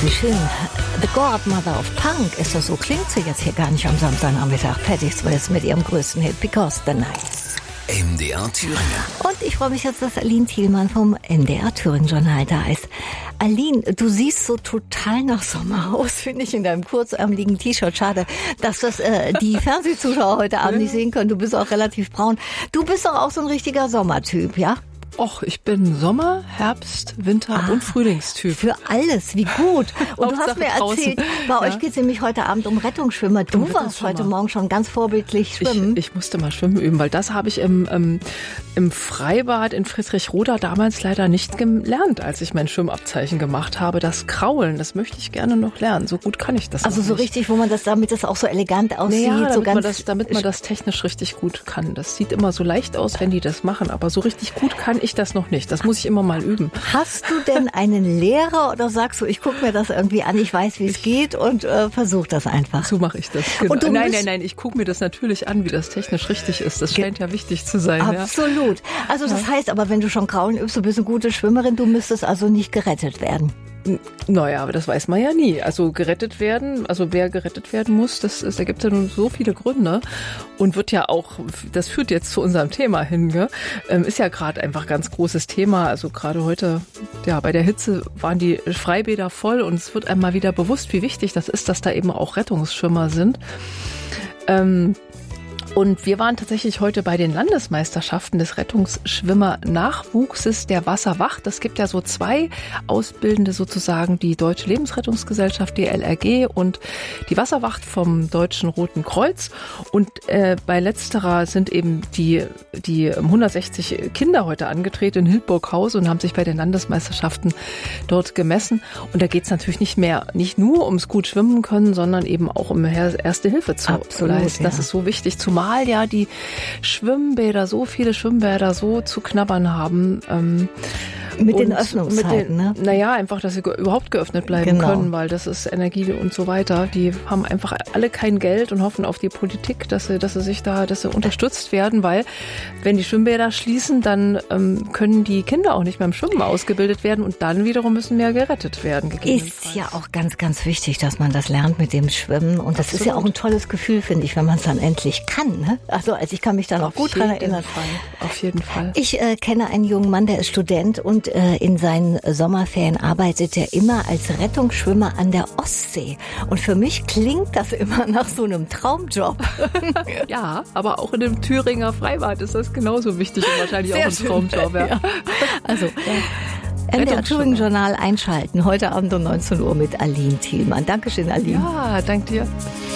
Wie schön. The Godmother of Punk ist das so, klingt sie jetzt hier gar nicht am Samstagnachmittag. Patti Smith mit ihrem größten Hit Because the Night. MDR Thüringen. Und ich freue mich jetzt, dass Aline Thielmann vom MDR Thüringen Journal da ist. Aline, du siehst so total nach Sommer aus, finde ich, in deinem kurzärmeligen T-Shirt. Schade, dass das die Fernsehzuschauer heute Abend nicht sehen können. Du bist auch relativ braun. Du bist doch auch so ein richtiger Sommertyp, ja? Och, ich bin Sommer-, Herbst-, Winter- und Frühlingstyp. Für alles, wie gut. Und du hast mir erzählt, bei euch geht es nämlich heute Abend um Rettungsschwimmer. Du warst heute Morgen schon ganz vorbildlich schwimmen. Ich musste mal schwimmen üben, weil das habe ich im Freibad in Friedrichroda damals leider nicht gelernt, als ich mein Schwimmabzeichen gemacht habe. Das Kraulen, das möchte ich gerne noch lernen. So gut kann ich das Also so nicht. richtig, wo man das, damit das auch so elegant aussieht. Naja, so damit man das technisch richtig gut kann. Das sieht immer so leicht aus, wenn die das machen, aber so richtig gut kann ich das noch nicht. Das muss ich immer mal üben. Hast du denn einen Lehrer oder sagst du, ich gucke mir das irgendwie an, ich weiß, wie es geht und versuch das einfach? So mache ich das. Genau. Und Nein, ich gucke mir das natürlich an, wie das technisch richtig ist. Das scheint ja wichtig zu sein. Absolut. Ja. Also das heißt aber, wenn du schon Kraulen übst, du bist eine gute Schwimmerin, du müsstest also nicht gerettet werden. Naja, aber das weiß man ja nie. Also gerettet werden, also wer gerettet werden muss, da gibt es ja nun so viele Gründe und wird ja auch, das führt jetzt zu unserem Thema hin, gell? Ist ja gerade einfach ganz großes Thema. Also gerade heute, ja, bei der Hitze waren die Freibäder voll und es wird einem mal wieder bewusst, wie wichtig das ist, dass da eben auch Rettungsschwimmer sind. Und wir waren tatsächlich heute bei den Landesmeisterschaften des Rettungsschwimmer-Nachwuchses der Wasserwacht. Es gibt ja so zwei Ausbildende sozusagen, die Deutsche Lebensrettungsgesellschaft, die LRG und die Wasserwacht vom Deutschen Roten Kreuz. Und bei letzterer sind eben die 160 Kinder heute angetreten in Hildburghausen und haben sich bei den Landesmeisterschaften dort gemessen. Und da geht es natürlich nicht nur ums gut schwimmen können, sondern eben auch um Erste Hilfe zu leisten. Das ist so wichtig, zumal ja die Schwimmbäder, so viele Schwimmbäder so zu knabbern haben. Mit den Öffnungszeiten, ne? Naja, einfach, dass sie überhaupt geöffnet bleiben können, weil das ist Energie und so weiter. Die haben einfach alle kein Geld und hoffen auf die Politik, dass sie unterstützt werden, weil wenn die Schwimmbäder schließen, dann können die Kinder auch nicht mehr im Schwimmen ausgebildet werden und dann wiederum müssen mehr gerettet werden. Ist ja auch ganz, ganz wichtig, dass man das lernt mit dem Schwimmen und das ist ja auch ein tolles Gefühl, finde ich, wenn man es dann endlich kann. Ne? Also ich kann mich da noch gut dran erinnern. Auf jeden Fall. Ich kenne einen jungen Mann, der ist Student und in seinen Sommerferien arbeitet er immer als Rettungsschwimmer an der Ostsee. Und für mich klingt das immer nach so einem Traumjob. Ja, aber auch in dem Thüringer Freibad ist das genauso wichtig und wahrscheinlich auch ein Traumjob. Ja. Also, MDR Thüringen Journal einschalten, heute Abend um 19 Uhr mit Aline Thielmann. Dankeschön, Aline. Ja, danke dir.